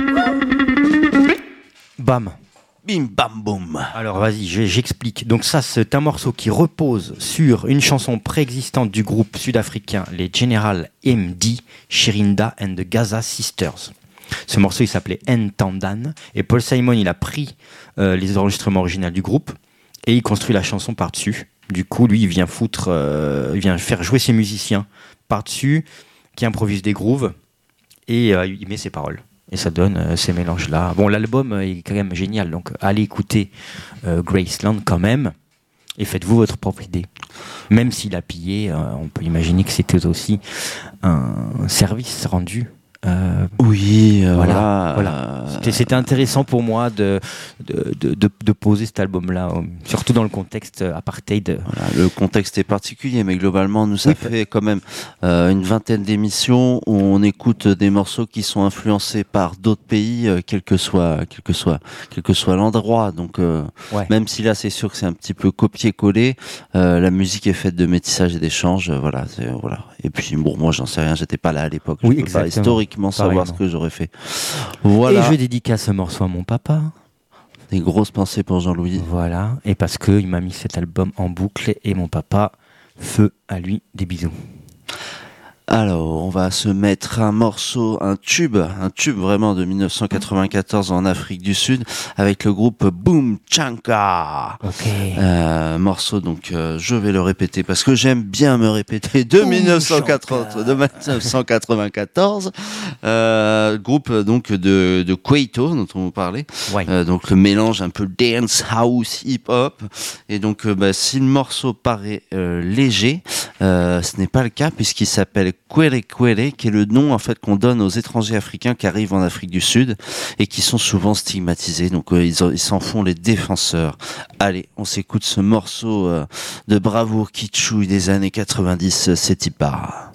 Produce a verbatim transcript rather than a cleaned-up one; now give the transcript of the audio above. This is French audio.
Bam. Bim bam boum. Alors vas-y, je- j'explique. Donc ça, c'est un morceau qui repose sur une chanson préexistante du groupe sud-africain, les General M D, Shirinda and the Gaza Sisters. Ce morceau, il s'appelait Ntandan, et Paul Simon, il a pris euh, les enregistrements originaux du groupe, et il construit la chanson par-dessus. Du coup, lui, il vient foutre, euh, il vient faire jouer ses musiciens par-dessus, qui improvisent des grooves, et euh, il met ses paroles. Et ça donne euh, ces mélanges-là. Bon, l'album euh, est quand même génial, donc allez écouter euh, Graceland quand même, et faites-vous votre propre idée. Même s'il a pillé, euh, on peut imaginer que c'était aussi un service rendu. Euh, Oui, euh, voilà, voilà. voilà. euh, C'était, c'était intéressant pour moi de, de, de, de, de poser cet album-là, euh, surtout dans le contexte apartheid. Voilà, le contexte est particulier, mais globalement, nous, ça Oui. fait quand même euh, une vingtaine d'émissions où on écoute des morceaux qui sont influencés par d'autres pays, euh, quel que soit, quel que soit, quel que soit l'endroit. Donc, euh, Ouais. même si là, c'est sûr que c'est un petit peu copié-collé, euh, la musique est faite de métissage et d'échanges. euh, voilà, c'est, voilà. Et puis, bon, moi, j'en sais rien, j'étais pas là à l'époque. Je Oui, peux pas exactement. historiquement savoir Pareillement. ce que j'aurais fait. Voilà. Et je dédicace ce morceau à mon papa. Des grosses pensées pour Jean-Louis. Voilà, et parce qu'il m'a mis cet album en boucle, et mon papa, feu à lui, des bisous. Alors, on va se mettre un morceau, un tube, un tube vraiment de dix-neuf cent quatre-vingt-quatorze en Afrique du Sud, avec le groupe Boom Tchanka. Ok. Euh, morceau, donc, euh, je vais le répéter parce que j'aime bien me répéter, de Boom dix-neuf cent quatre-vingts de dix-neuf cent quatre-vingt-quatorze, euh, groupe donc de, de Kwaito dont on vous parlait. Ouais. Euh, donc le mélange un peu dance, house, hip-hop. Et donc, euh, bah, si le morceau paraît euh, léger, euh, ce n'est pas le cas puisqu'il s'appelle Kwere Kwere, qui est le nom en fait qu'on donne aux étrangers africains qui arrivent en Afrique du Sud et qui sont souvent stigmatisés. Donc euh, ils, en- ils s'en font les défenseurs. Allez, on s'écoute ce morceau euh, de bravoure kitschouille des années quatre-vingt-dix, c'est Tipa.